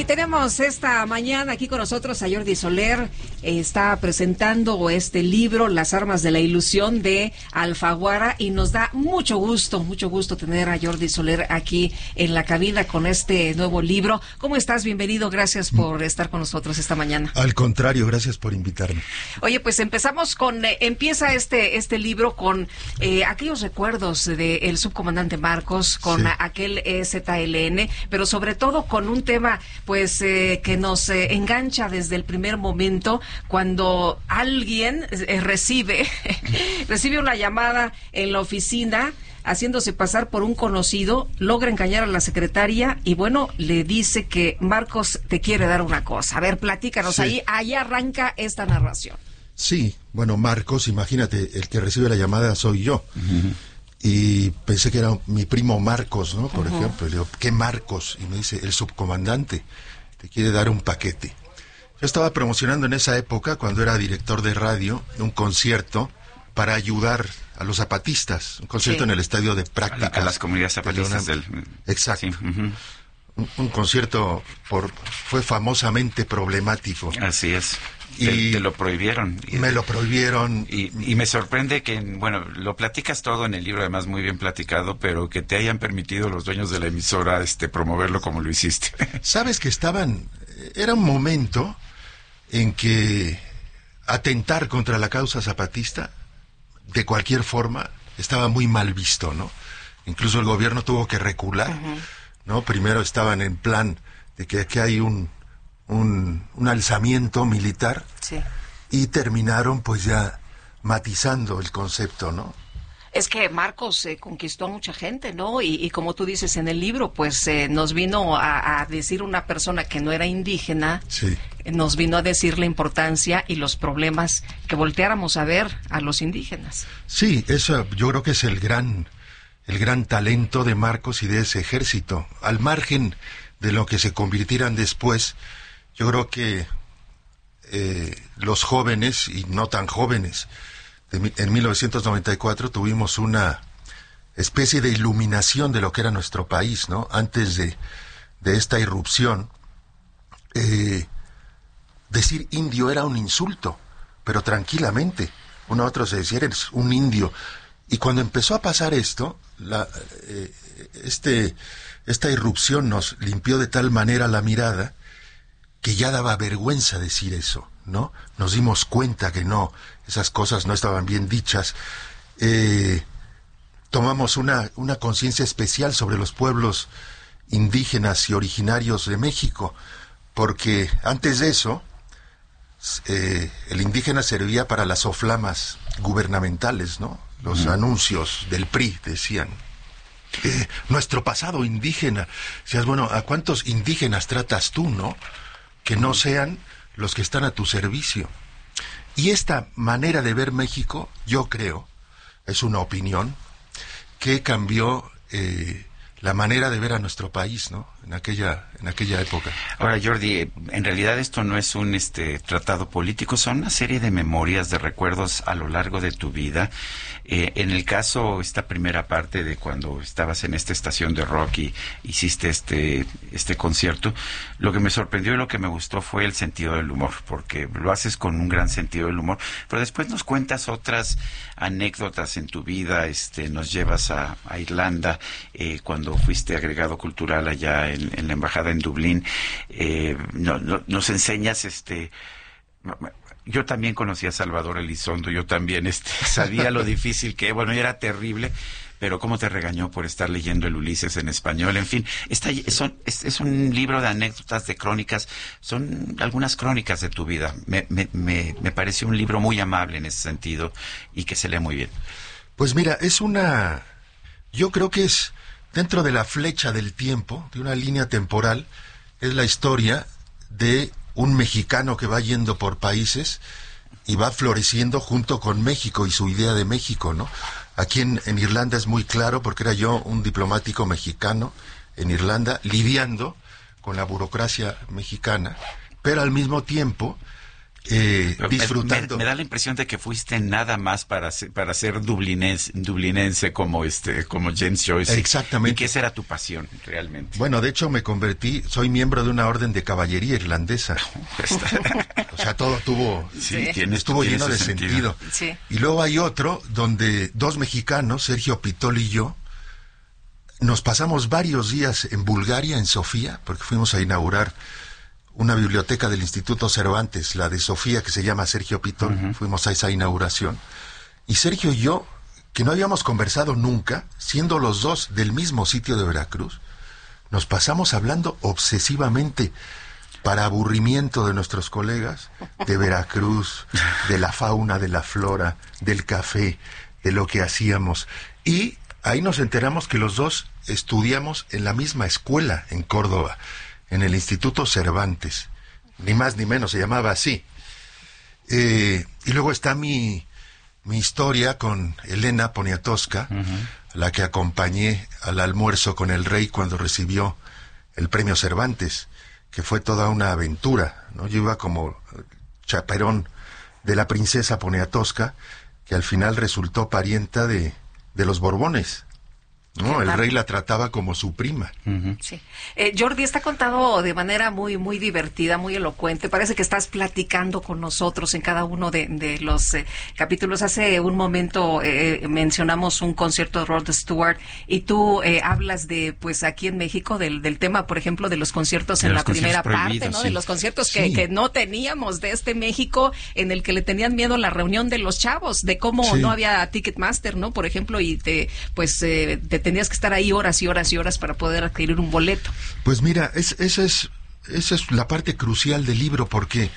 Tenemos esta mañana aquí con nosotros a Jordi Soler. Está presentando este libro, Las armas de la ilusión, de Alfaguara, y nos da mucho gusto tener a Jordi Soler aquí en la cabina con este nuevo libro. ¿Cómo estás? Bienvenido, gracias por estar con nosotros esta mañana. Al contrario, gracias por invitarme. Oye, pues empezamos con, empieza este libro con aquellos recuerdos del subcomandante Marcos, con aquel ZLN, pero sobre todo con un tema pues que nos engancha desde el primer momento, cuando alguien recibe una llamada en la oficina haciéndose pasar por un conocido, logra engañar a la secretaria y bueno, le dice que Marcos te quiere dar una cosa. A ver, platícanos, ahí arranca esta narración. Sí, bueno, Marcos, imagínate, el que recibe la llamada soy yo. Uh-huh. Y pensé que era mi primo Marcos, ¿no? Por ejemplo, le digo, ¿qué Marcos? Y me dice, el subcomandante te quiere dar un paquete. Yo estaba promocionando en esa época, cuando era director de radio, un concierto para ayudar a los zapatistas, un concierto en el estadio de prácticas. A las comunidades zapatistas del... Exacto. Sí. Un concierto fue famosamente problemático. Así es. Y te lo prohibieron. Me lo prohibieron. Y me sorprende que, bueno, lo platicas todo en el libro, además muy bien platicado, pero que te hayan permitido los dueños de la emisora promoverlo como lo hiciste. Sabes que era un momento en que atentar contra la causa zapatista, de cualquier forma, estaba muy mal visto, ¿no? Incluso el gobierno tuvo que recular, ¿no? Primero estaban en plan de que aquí hay un alzamiento militar, y terminaron pues ya matizando el concepto, ¿no? Es que Marcos conquistó a mucha gente, ¿no? Y como tú dices en el libro, pues nos vino a decir una persona que no era indígena, nos vino a decir la importancia y los problemas, que volteáramos a ver a los indígenas. Sí, eso yo creo que es el gran talento de Marcos y de ese ejército. Al margen de lo que se convirtieran después, yo creo que los jóvenes y no tan jóvenes, en 1994 tuvimos una especie de iluminación de lo que era nuestro país, ¿no? Antes de esta irrupción, decir indio era un insulto, pero tranquilamente. Uno a otro se decía, eres un indio. Y cuando empezó a pasar esto, esta irrupción nos limpió de tal manera la mirada que ya daba vergüenza decir eso, ¿no? Nos dimos cuenta que no, esas cosas no estaban bien dichas. Tomamos una conciencia especial sobre los pueblos indígenas y originarios de México, porque antes de eso, el indígena servía para las soflamas gubernamentales, ¿no? Los anuncios del PRI decían, nuestro pasado indígena. Decías, bueno, ¿a cuántos indígenas tratas tú, no? Que no sean los que están a tu servicio. Y esta manera de ver México, yo creo, es una opinión, que cambió la manera de ver a nuestro país, ¿no? En aquella época. Ahora, Jordi, en realidad esto no es un tratado político, son una serie de memorias, de recuerdos a lo largo de tu vida. En el caso, esta primera parte de cuando estabas en esta estación de rock y hiciste este concierto, lo que me sorprendió y lo que me gustó fue el sentido del humor, porque lo haces con un gran sentido del humor, pero después nos cuentas otras anécdotas en tu vida, nos llevas a Irlanda, cuando fuiste agregado cultural allá en la embajada en Dublín, nos enseñas yo también conocí a Salvador Elizondo, yo también sabía lo difícil que, bueno, era terrible, pero cómo te regañó por estar leyendo el Ulises en español, en fin, es un libro de anécdotas, de crónicas, son algunas crónicas de tu vida. Me pareció un libro muy amable en ese sentido y que se lee muy bien. Pues mira, yo creo que es dentro de la flecha del tiempo, de una línea temporal, es la historia de un mexicano que va yendo por países y va floreciendo junto con México y su idea de México, ¿no? Aquí en Irlanda es muy claro, porque era yo un diplomático mexicano en Irlanda, lidiando con la burocracia mexicana, pero al mismo tiempo disfrutando. Me da la impresión de que fuiste nada más para ser dublinense como James Joyce. Exactamente. Y que esa era tu pasión, realmente. Bueno, de hecho me soy miembro de una orden de caballería irlandesa. O sea, todo estuvo lleno de sentido. Sí. Y luego hay otro donde dos mexicanos, Sergio Pitol y yo, nos pasamos varios días en Bulgaria, en Sofía, porque fuimos a inaugurar una biblioteca del Instituto Cervantes, la de Sofía, que se llama Sergio Pitol. Uh-huh. Fuimos a esa inauguración. Y Sergio y yo, que no habíamos conversado nunca, siendo los dos del mismo sitio de Veracruz, nos pasamos hablando obsesivamente, para aburrimiento de nuestros colegas, de Veracruz, de la fauna, de la flora, del café, de lo que hacíamos. Y ahí nos enteramos que los dos estudiamos en la misma escuela en Córdoba, en el Instituto Cervantes, ni más ni menos, se llamaba así. Y luego está mi historia con Elena Poniatowska, uh-huh, la que acompañé al almuerzo con el rey cuando recibió el premio Cervantes, que fue toda una aventura, ¿no? Yo iba como chaperón de la princesa Poniatowska, que al final resultó parienta de los Borbones, ¿no? El rey la trataba como su prima. Uh-huh. Sí. Jordi, está contado de manera muy, muy divertida, muy elocuente. Parece que estás platicando con nosotros en cada uno de los capítulos. Hace un momento mencionamos un concierto de Rod Stewart y tú hablas de, pues aquí en México, del tema, por ejemplo, de los conciertos en la primera parte, ¿no? Sí. De los conciertos que no teníamos de este México, en el que le tenían miedo a la reunión de los chavos, de cómo no había Ticketmaster, ¿no? Por ejemplo, y te tenías que estar ahí horas y horas y horas para poder adquirir un boleto. Pues mira, esa es la parte crucial del libro, porque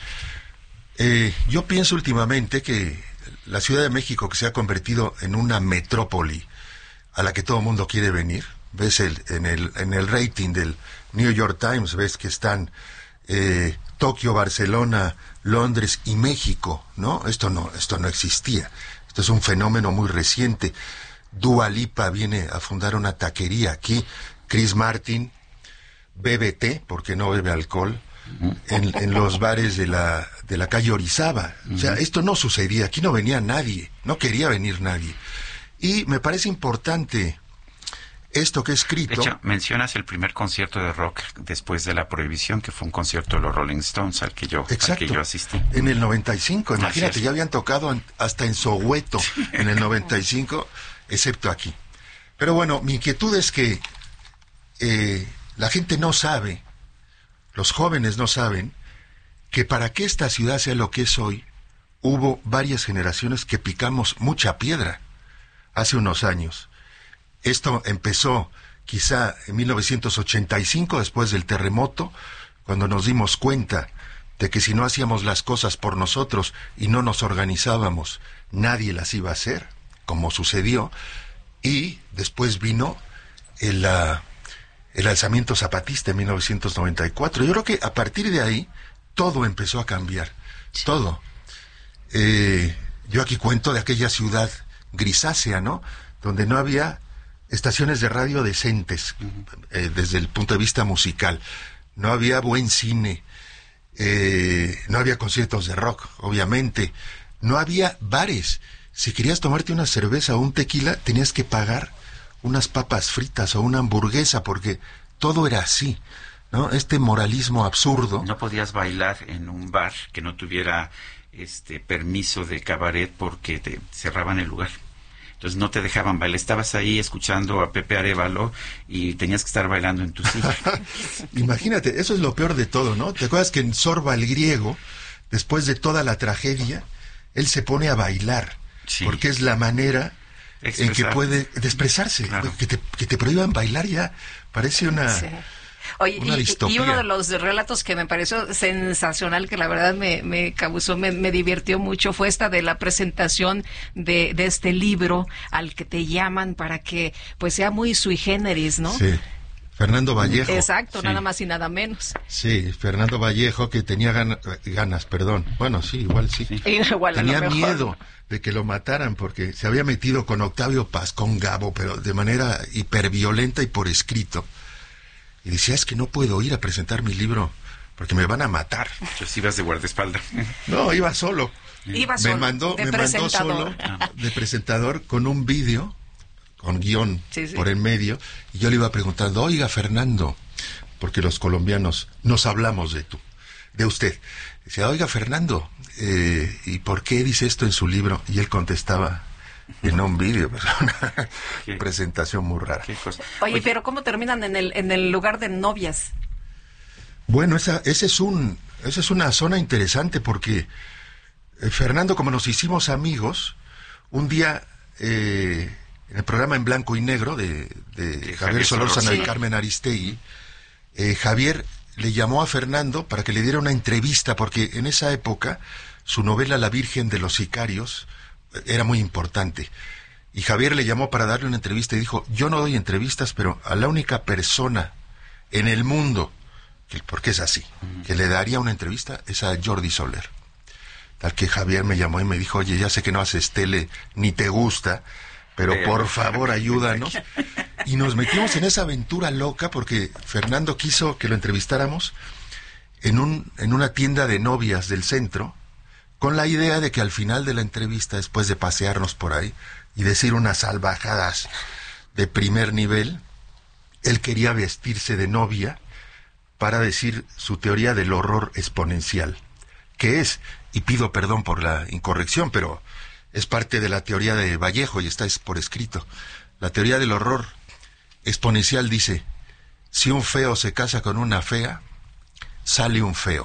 yo pienso últimamente que la Ciudad de México, que se ha convertido en una metrópoli a la que todo el mundo quiere venir, ves en el rating del New York Times, ves que están Tokio, Barcelona, Londres y México, ¿no? Esto no existía. Esto es un fenómeno muy reciente. Dua Lipa viene a fundar una taquería aquí. Chris Martin bebe té, porque no bebe alcohol, en los bares de la calle Orizaba. O sea, esto no sucedía. Aquí no venía nadie. No quería venir nadie. Y me parece importante esto que he escrito. De hecho, mencionas el primer concierto de rock después de la prohibición, que fue un concierto de los Rolling Stones al que yo asistí. En el 95, imagínate, ya habían tocado hasta en Soweto en el 95, excepto aquí. Pero bueno, mi inquietud es que la gente no sabe, los jóvenes no saben, que para que esta ciudad sea lo que es hoy, hubo varias generaciones que picamos mucha piedra hace unos años. Esto empezó quizá en 1985, después del terremoto, cuando nos dimos cuenta de que si no hacíamos las cosas por nosotros y no nos organizábamos, nadie las iba a hacer, como sucedió. Y después vino el alzamiento zapatista en 1994. Yo creo que a partir de ahí todo empezó a cambiar, todo. Yo aquí cuento de aquella ciudad grisácea, ¿no? Donde no había estaciones de radio decentes, desde el punto de vista musical. No había buen cine, no había conciertos de rock, obviamente. No había bares. Si querías tomarte una cerveza o un tequila, tenías que pagar unas papas fritas o una hamburguesa, porque todo era así, ¿no? Este moralismo absurdo. No podías bailar en un bar que no tuviera permiso de cabaret, porque te cerraban el lugar. Entonces no te dejaban bailar. Estabas ahí escuchando a Pepe Arévalo y tenías que estar bailando en tu silla. Imagínate, eso es lo peor de todo, ¿no? ¿Te acuerdas que en Sorba el griego, después de toda la tragedia, él se pone a bailar? Sí. Porque es la manera en que puede expresarse. Claro. Que te prohíban bailar ya parece una... Sí. Oye, y uno de los relatos que me pareció sensacional, que la verdad me causó, me divirtió mucho, fue esta de la presentación de este libro al que te llaman para que pues sea muy sui generis, ¿no? Sí. Fernando Vallejo. Exacto, sí. Nada más y nada menos. Sí, Fernando Vallejo, que tenía ganas, perdón. Bueno, sí, igual sí. Igual, tenía miedo de que lo mataran porque se había metido con Octavio Paz, con Gabo, pero de manera hiperviolenta y por escrito. Y decía, es que no puedo ir a presentar mi libro porque me van a matar. Entonces ibas de guardaespaldas. No, iba solo. Iba solo, me mandó solo de presentador con un vídeo, con guión por en medio, y yo le iba preguntando, oiga, Fernando, porque los colombianos nos hablamos de usted. Decía, oiga, Fernando, ¿y por qué dice esto en su libro? Y él contestaba en un vídeo, pues, una presentación muy rara. Oye, pero ¿cómo terminan en el lugar de novias? Bueno, esa es una zona interesante porque Fernando, como nos hicimos amigos, un día en el programa En Blanco y Negro de Javier Solórzano y Carmen Aristegui, Javier le llamó a Fernando para que le diera una entrevista, porque en esa época su novela La Virgen de los Sicarios era muy importante. Y Javier le llamó para darle una entrevista y dijo, yo no doy entrevistas, pero a la única persona en el mundo, porque es así, que le daría una entrevista es a Jordi Soler. Tal que Javier me llamó y me dijo, oye, ya sé que no haces tele ni te gusta, pero por favor ayúdanos. Y nos metimos en esa aventura loca porque Fernando quiso que lo entrevistáramos en una tienda de novias del centro, con la idea de que al final de la entrevista, después de pasearnos por ahí y decir unas salvajadas de primer nivel, él quería vestirse de novia para decir su teoría del horror exponencial, que es, y pido perdón por la incorrección, pero es parte de la teoría de Vallejo y está por escrito. La teoría del horror exponencial dice, si un feo se casa con una fea, sale un feo.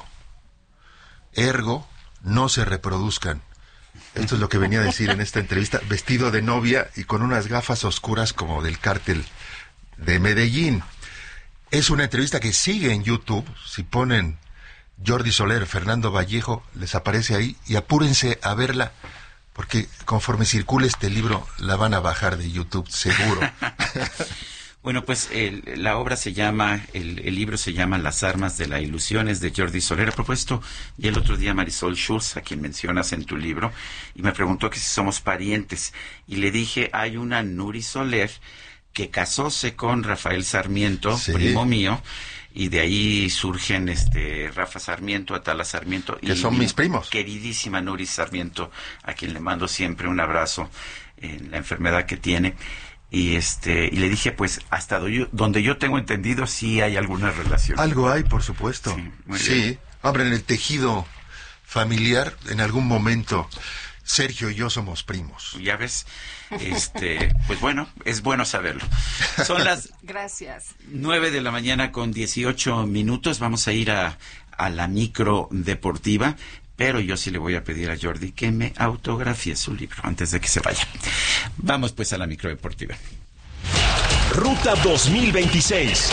Ergo, no se reproduzcan. Esto es lo que venía a decir en esta entrevista, vestido de novia y con unas gafas oscuras como del cártel de Medellín. Es una entrevista que sigue en YouTube. Si ponen Jordi Soler, Fernando Vallejo, les aparece ahí, y apúrense a verla, porque conforme circule este libro la van a bajar de YouTube, seguro. Bueno, pues la obra se llama, el libro se llama Las armas de la ilusión, es de Jordi Soler. A propósito, y el otro día Marisol Schultz, a quien mencionas en tu libro, y me preguntó que si somos parientes, y le dije, hay una Nuri Soler que casóse con Rafael Sarmiento, primo mío, y de ahí surgen Rafa Sarmiento, Atala Sarmiento, que son mis primos. Queridísima Nuri Sarmiento, a quien le mando siempre un abrazo en la enfermedad que tiene. Y le dije, pues, hasta donde yo tengo entendido, sí hay alguna relación. Algo hay, por supuesto. Sí, hombre, en el tejido familiar, en algún momento, Sergio y yo somos primos. Ya ves, pues bueno, es bueno saberlo. Son las Gracias. 9 de la mañana con 18 minutos. Vamos a ir a la micro deportiva. Pero yo sí le voy a pedir a Jordi que me autografíe su libro antes de que se vaya. Vamos pues a la microdeportiva. Ruta 2026.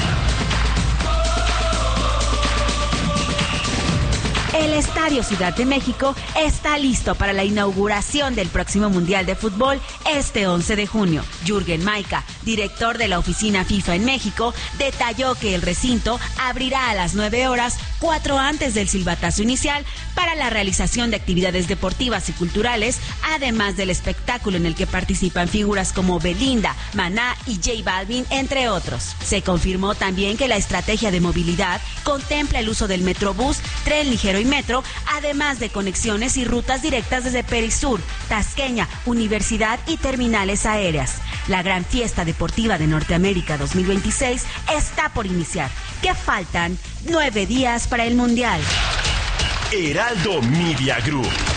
El Estadio Ciudad de México está listo para la inauguración del próximo Mundial de Fútbol este 11 de junio. Jürgen Maika, director de la oficina FIFA en México, detalló que el recinto abrirá a las 9 horas, 4 antes del silbatazo inicial, para la realización de actividades deportivas y culturales, además del espectáculo en el que participan figuras como Belinda, Maná y J Balvin, entre otros. Se confirmó también que la estrategia de movilidad contempla el uso del Metrobús, tren ligero y metro, además de conexiones y rutas directas desde Perisur, Tasqueña, Universidad y terminales aéreas. La gran fiesta deportiva de Norteamérica 2026 está por iniciar, que faltan 9 días para el Mundial. Heraldo Media Group.